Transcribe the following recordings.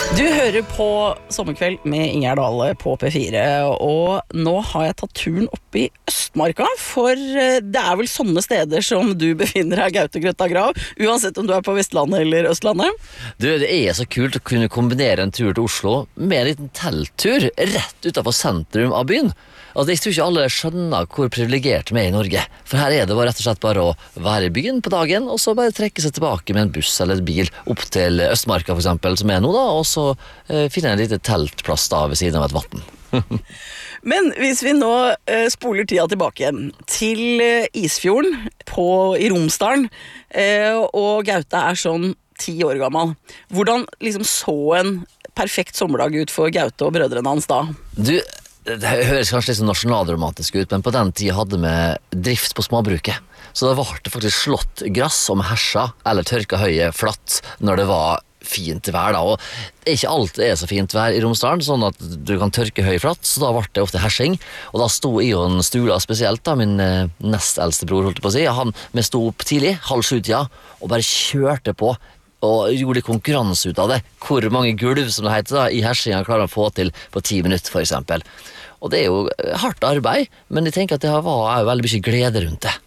Du hører på Sommerkveld med Ingjerd Dale på P4, og nå har jeg tatt turen opp i Østmarka, for det er vel sånne steder som du befinner deg, Gaute Grøtta Grav, uansett om du er på Vestlandet eller Østlandet. Du, det er så kult å kunne kombinere en tur til Oslo med en liten telttur rett utenfor sentrum av byen. Altså, jeg tror ikke alle skjønner hvor privilegert vi er i Norge, for her er det rett og slett bare å være i byen på dagen, og så bare trekke seg tilbake med en buss eller et bil opp til Østmarka for eksempel, som er nå da, og så finne en liten teltplass da ved siden av et vatten. Men hvis vi nå spoler tida tilbake igjen til Isfjorden i Romsdalen, og Gaute er sånn 10 år gammel, hvordan liksom så en perfekt sommerdag ut for Gaute og brødrene hans da? Du, det høres kanskje litt sånn nasjonalromantisk ut, men på den tiden hadde vi drift på småbruket. Så da var det faktisk slått grass og med hersa, eller tørka høye flatt, når det var fint vær da. Og det er ikke alltid det er så fint vær i Romsdalen, sånn at du kan tørke høye flatt, så da ble det ofte hersing. Og da sto Ion Stula spesielt, da, min nest eldste bror, holdt på å si. Vi sto opp tidlig, 6:30, og bare kjørte på, og gjorde konkurranse ut av det. Hvor mange gulv, som det heter da, i hersingen klarer å få til på 10 minutter, for eksempel. Og det er jo hardt arbeid, men jeg tenker at det var veldig mye glede rundt det.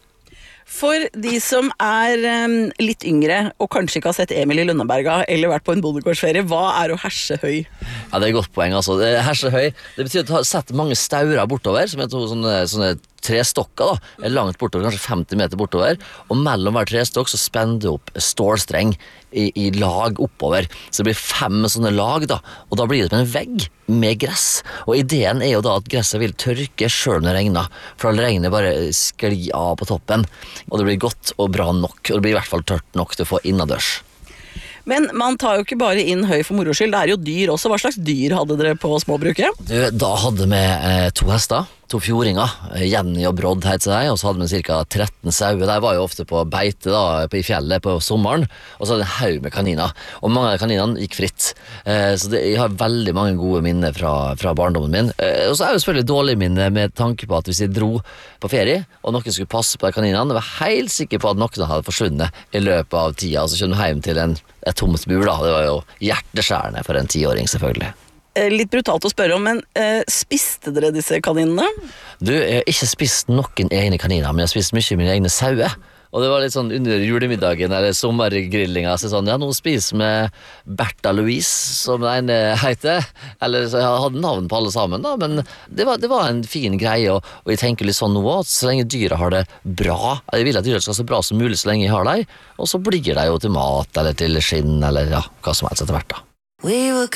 For de som er litt yngre, og kanskje ikke har sett Emil i Lønneberga, eller vært på en bondegårdsferie, hva er å herse høy? Ja, det er et godt poeng, altså. Herse høy, det betyr at du har sett mange staurer bortover, som er sånne trestokker da, langt bortover, kanskje 50 meter bortover, og mellom hver trestokk så spenner du opp stålstreng i lag oppover, så det blir 5 sånne lag da, og da blir det som en vegg med gress, og ideen er jo da at gresset vil tørke selv når det regner, for da regner bare skli av på toppen, og det blir godt og bra nok, og det blir i hvert fall tørt nok til å få innadørs. Men man tar jo ikke bare inn høy for moro skyld, det er jo dyr også. Hva slags dyr hadde dere på småbruket? Da hadde vi 2 hester, 2 fjordinger, Jenny og Brodd heter de, og så hadde vi ca. 13 sauer. De var jo ofte på beite da, i fjellet på sommeren, og så hadde vi en haug med kaniner. Og mange av kaninene gikk fritt. Så jeg har veldig mange gode minner fra barndommen min. Og så er det selvfølgelig dårlig minne med tanke på at hvis jeg dro på ferie, og noen skulle passe på kaninene, jeg var helt sikker på at noen hadde forsvunnet i løpet av tida, og så kjønner vi hjem til et tomt bur da. Det var jo hjerteskjærende for en 10-åring selvfølgelig. Litt brutalt å spørre om, men spiste dere disse kaninene? Du, jeg har ikke spist noen egne kaniner, men jeg har spist mye av mine egne sauer. Og det var litt sånn under julemiddagen eller sommergrillinga, så sånn, ja, nå spiser med Bertha Louise, som den ene heter, eller så jeg hadde navn på alle sammen da, men det var en fin greie, og jeg tenker litt sånn nå, at så lenge dyra har det bra, jeg vil at dyra skal så bra som mulig så lenge jeg har dem, og så blir de jo til mat, eller til skinn, eller ja, hva som helst etter hvert da.